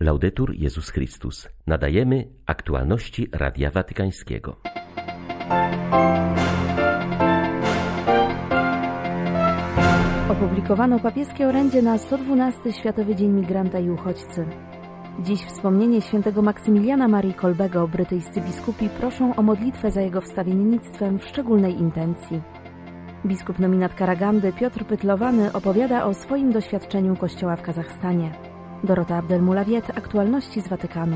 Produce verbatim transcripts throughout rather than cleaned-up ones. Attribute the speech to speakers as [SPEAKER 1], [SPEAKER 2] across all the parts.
[SPEAKER 1] Laudetur Jezus Chrystus. Nadajemy aktualności Radia Watykańskiego.
[SPEAKER 2] Opublikowano papieskie orędzie na sto dwunasty Światowy Dzień Migranta i Uchodźcy. Dziś wspomnienie świętego Maksymiliana Marii Kolbego brytyjscy biskupi proszą o modlitwę za jego wstawiennictwem w szczególnej intencji. Biskup nominat Karagandy Piotr Pytlowany opowiada o swoim doświadczeniu Kościoła w Kazachstanie. Dorota Abdelmulawiet, aktualności z Watykanu.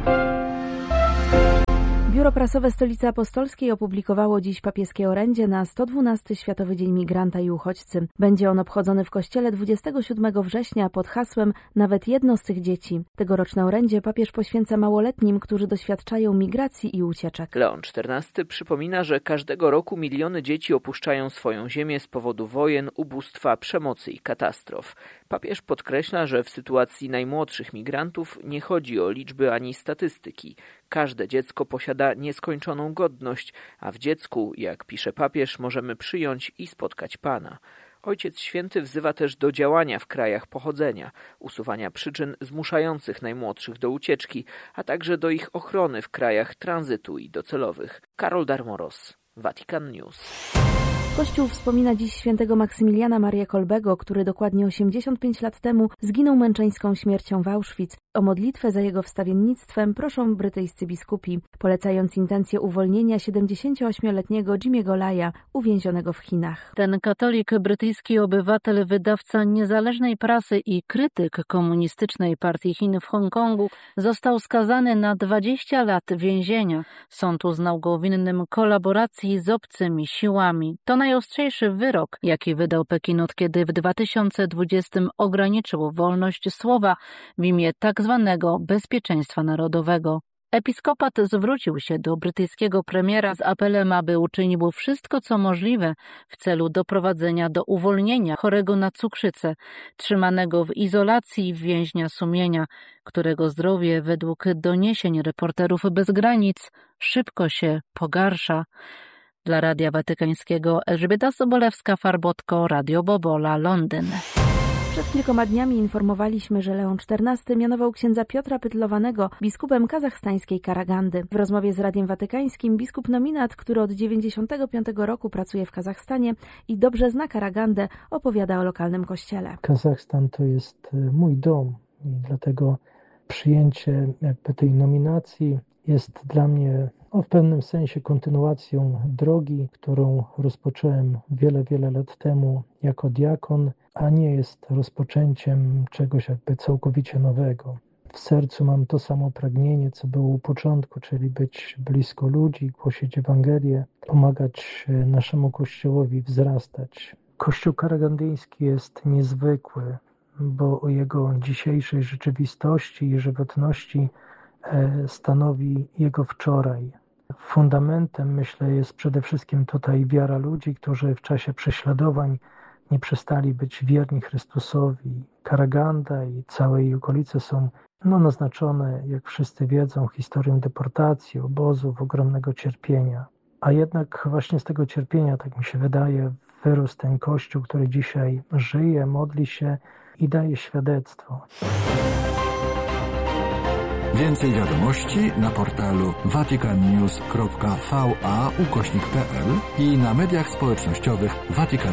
[SPEAKER 2] Biuro Prasowe Stolicy Apostolskiej opublikowało dziś papieskie orędzie na sto dwunasty Światowy Dzień Migranta i Uchodźcy. Będzie on obchodzony w Kościele dwudziestego siódmego września pod hasłem „Nawet jedno z tych dzieci”. Tegoroczne orędzie papież poświęca małoletnim, którzy doświadczają migracji i ucieczek.
[SPEAKER 3] Leon czternasty przypomina, że każdego roku miliony dzieci opuszczają swoją ziemię z powodu wojen, ubóstwa, przemocy i katastrof. Papież podkreśla, że w sytuacji najmłodszych migrantów nie chodzi o liczby ani statystyki. Każde dziecko posiada nieskończoną godność, a w dziecku, jak pisze papież, możemy przyjąć i spotkać Pana. Ojciec Święty wzywa też do działania w krajach pochodzenia, usuwania przyczyn zmuszających najmłodszych do ucieczki, a także do ich ochrony w krajach tranzytu i docelowych. Karol Darmoros, Vatican News.
[SPEAKER 2] Kościół wspomina dziś świętego Maksymiliana Marię Kolbego, który dokładnie osiemdziesiąt pięć lat temu zginął męczeńską śmiercią w Auschwitz. O modlitwę za jego wstawiennictwem proszą brytyjscy biskupi, polecając intencję uwolnienia siedemdziesięcioośmioletniego Jimmy'ego Laya, uwięzionego w Chinach.
[SPEAKER 4] Ten katolik, brytyjski obywatel, wydawca niezależnej prasy i krytyk komunistycznej partii Chin w Hongkongu został skazany na dwadzieścia lat więzienia. Sąd uznał go winnym kolaboracji z obcymi siłami. To najostrzejszy wyrok, jaki wydał Pekin od kiedy w dwa tysiące dwudziestym ograniczył wolność słowa w imię tak zwanego bezpieczeństwa narodowego. Episkopat zwrócił się do brytyjskiego premiera z apelem, aby uczynił wszystko, co możliwe w celu doprowadzenia do uwolnienia chorego na cukrzycę, trzymanego w izolacji więźnia sumienia, którego zdrowie według doniesień Reporterów Bez Granic szybko się pogarsza. Dla Radia Watykańskiego Elżbieta Sobolewska-Farbotko, Radio Bobola, Londyn.
[SPEAKER 2] Przed kilkoma dniami informowaliśmy, że Leon czternasty mianował księdza Piotra Pytlowanego biskupem kazachstańskiej Karagandy. W rozmowie z Radiem Watykańskim biskup nominat, który od dziewięćdziesiątego piątego roku pracuje w Kazachstanie i dobrze zna Karagandę, opowiada o lokalnym kościele.
[SPEAKER 5] Kazachstan to jest mój dom i dlatego przyjęcie jakby tej nominacji jest dla mnie no, w pewnym sensie kontynuacją drogi, którą rozpocząłem wiele, wiele lat temu jako diakon, a nie jest rozpoczęciem czegoś jakby całkowicie nowego. W sercu mam to samo pragnienie, co było u początku, czyli być blisko ludzi, głosić Ewangelię, pomagać naszemu Kościołowi wzrastać. Kościół karagandyjski jest niezwykły, bo o jego dzisiejszej rzeczywistości i żywotności stanowi jego wczoraj. Fundamentem, myślę, jest przede wszystkim tutaj wiara ludzi, którzy w czasie prześladowań nie przestali być wierni Chrystusowi. Karaganda i całe jej okolice są no, naznaczone, jak wszyscy wiedzą, historią deportacji, obozów, ogromnego cierpienia. A jednak właśnie z tego cierpienia, tak mi się wydaje, wyrósł ten Kościół, który dzisiaj żyje, modli się i daje świadectwo.
[SPEAKER 6] Więcej wiadomości na portalu vaticannews kropka va ukośnik pl i na mediach społecznościowych Vatican.